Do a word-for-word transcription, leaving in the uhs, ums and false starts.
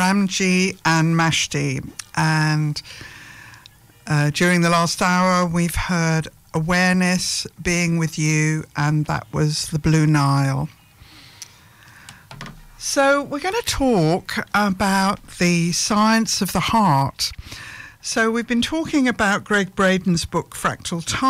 Ramji and Mashti. And uh, during the last hour, we've heard Awareness, Being With You, and that was the Blue Nile. So we're going to talk about the science of the heart. So we've been talking about Greg Braden's book, Fractal Time.